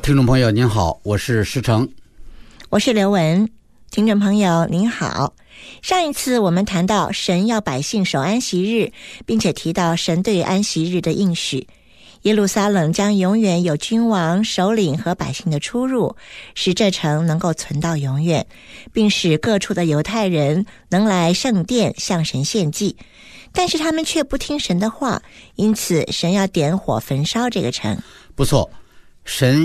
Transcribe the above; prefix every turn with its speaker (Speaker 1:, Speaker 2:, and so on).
Speaker 1: 听众朋友您好，我是施成，
Speaker 2: 我是刘文。听众朋友您好，上一次我们谈到神要百姓守安息日，并且提到神对安息日的应许，耶路撒冷将永远有君王、首领和百姓的出入，使这城能够存到永远，并使各处的犹太人能来圣殿向神献祭。但是他们却不听神的话，因此神要点火焚烧这个城。
Speaker 1: 不错，神